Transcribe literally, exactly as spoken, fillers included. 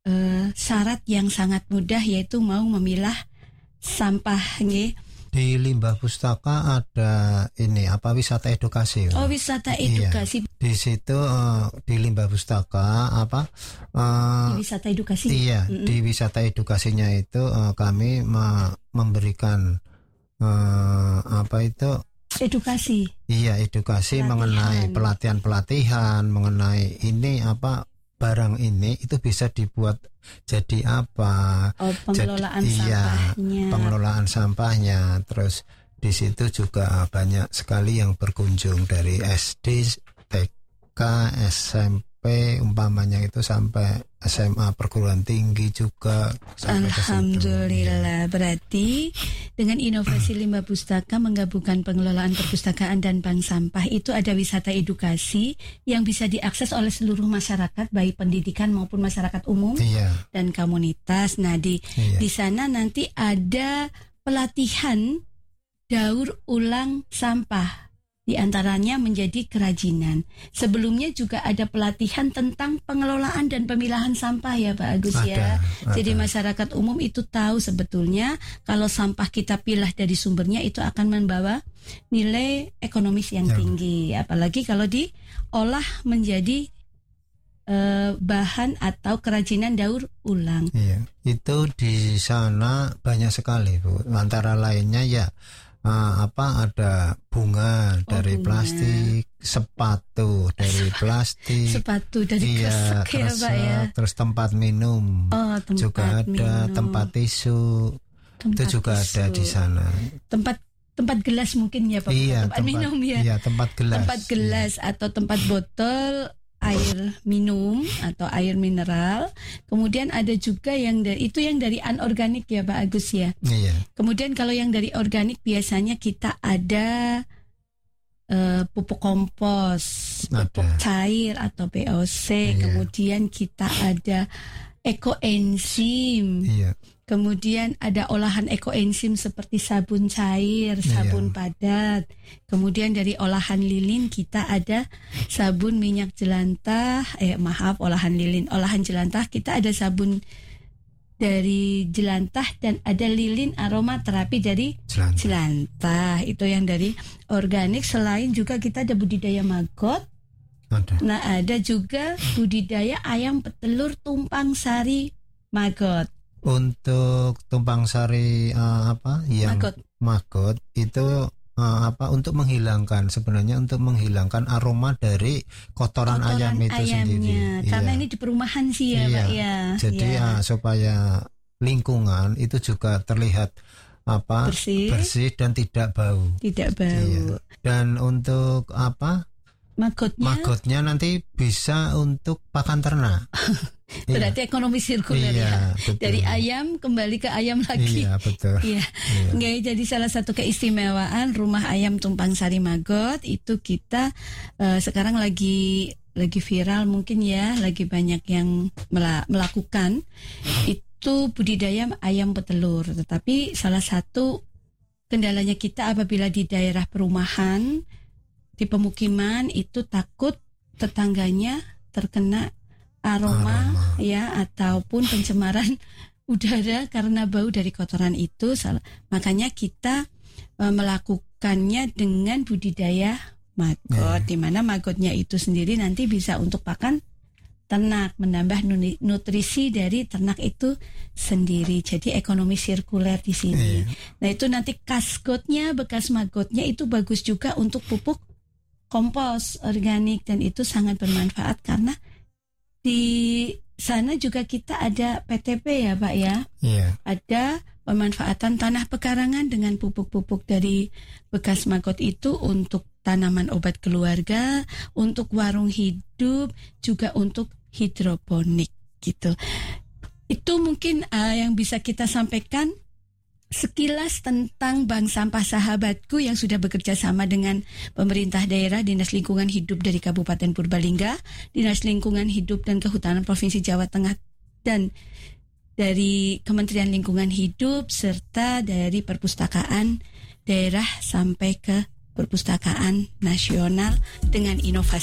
uh, syarat yang sangat mudah, yaitu mau memilah sampah nggih. Di limbah pustaka ada ini apa wisata edukasi. Oh, wisata edukasi. Iya. Di situ uh, di limbah pustaka apa? Uh, di wisata edukasi. Iya, mm-hmm. Di wisata edukasinya itu uh, kami me- memberikan uh, apa itu? Edukasi. Iya, edukasi pelatihan. Mengenai pelatihan-pelatihan, mengenai ini apa? Barang ini itu bisa dibuat jadi apa? Oh, pengelolaan jadi, sampahnya. Iya, pengelolaan sampahnya. Terus di situ juga banyak sekali yang berkunjung dari S D, T K, S M P, umpamanya itu sampai S M A perguruan tinggi juga. Alhamdulillah. Ya. Berarti dengan inovasi limbah pustaka menggabungkan pengelolaan perpustakaan dan bank sampah, itu ada wisata edukasi yang bisa diakses oleh seluruh masyarakat, baik pendidikan maupun masyarakat umum iya. dan komunitas. Nah, di iya. di sana nanti ada pelatihan daur ulang sampah. Di antaranya menjadi kerajinan. Sebelumnya juga ada pelatihan tentang pengelolaan dan pemilahan sampah ya Pak Agus ada, ya. Ada. Jadi masyarakat umum itu tahu sebetulnya kalau sampah kita pilah dari sumbernya itu akan membawa nilai ekonomis yang ya. tinggi. Apalagi kalau diolah menjadi uh, bahan atau kerajinan daur ulang. Iya, itu di sana banyak sekali Bu. Antara lainnya ya Uh, apa ada bunga oh, dari bunga. plastik, sepatu dari plastik, sepatu dari iya, kresek ya terus, Pak ya. Terus tempat minum oh, tempat juga ada, minum. tempat tisu tempat itu juga tisu. Ada di sana. Tempat tempat gelas mungkin ya Pak, iya, tempat, tempat minum ya. Iya, tempat gelas. Tempat gelas iya. Atau tempat botol air minum atau air mineral. Kemudian ada juga yang dari itu yang dari anorganik ya Pak Agus ya. Iya. Kemudian kalau yang dari organik biasanya kita ada uh, pupuk kompos, ada. Pupuk cair atau P O C. Iya. Kemudian kita ada ekoenzim. Iya. Kemudian ada olahan ekoenzim seperti sabun cair, sabun iya. padat. Kemudian dari olahan lilin kita ada sabun minyak jelantah, eh maaf olahan lilin, olahan jelantah kita ada sabun dari jelantah dan ada lilin aromaterapi dari jelantah. jelantah. Itu yang dari organik. Selain juga kita ada budidaya maggot. Ada. Nah ada juga budidaya ayam petelur tumpang sari maggot. Untuk tumpang sari uh, apa yang maggot, maggot itu uh, apa untuk menghilangkan sebenarnya untuk menghilangkan aroma dari kotoran, kotoran ayam itu ayamnya. sendiri. Karena iya. ini di perumahan sih ya, iya. Pak ya. Jadi iya. uh, supaya lingkungan itu juga terlihat apa bersih, bersih dan tidak bau. Tidak bau. Iya. Dan untuk apa? Magotnya, magotnya nanti bisa untuk pakan ternak. Berarti iya. ekonomi sirkuler iya, ya. Betul. Dari ayam kembali ke ayam lagi. Iya, betul. Iya. Iya. Nggak, jadi salah satu keistimewaan rumah ayam tumpang sari maggot itu kita uh, sekarang lagi lagi viral mungkin ya, lagi banyak yang mela- melakukan itu budidaya ayam petelur. Tetapi salah satu kendalanya kita apabila di daerah perumahan, di pemukiman itu takut tetangganya terkena aroma, aroma ya ataupun pencemaran udara karena bau dari kotoran itu. Makanya kita e, melakukannya dengan budidaya maggot, hmm. di mana maggotnya itu sendiri nanti bisa untuk pakan ternak, menambah nutrisi dari ternak itu sendiri. Jadi ekonomi sirkuler di sini. Hmm. Nah itu nanti kaskotnya, bekas maggotnya itu bagus juga untuk pupuk kompos organik dan itu sangat bermanfaat karena di sana juga kita ada P T P ya Pak ya. Yeah. Ada pemanfaatan tanah pekarangan dengan pupuk-pupuk dari bekas maggot itu untuk tanaman obat keluarga, untuk warung hidup, juga untuk hidroponik gitu. Itu mungkin uh, yang bisa kita sampaikan sekilas tentang Bank Sampah Sahabatku yang sudah bekerja sama dengan pemerintah daerah, Dinas Lingkungan Hidup dari Kabupaten Purbalingga, Dinas Lingkungan Hidup dan Kehutanan Provinsi Jawa Tengah, dan dari Kementerian Lingkungan Hidup, serta dari perpustakaan daerah sampai ke perpustakaan nasional dengan inovasi